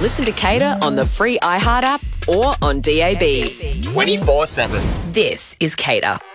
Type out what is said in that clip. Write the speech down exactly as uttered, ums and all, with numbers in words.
Listen to Cater on the free iHeart app or on D A B. twenty-four seven. This is Cater.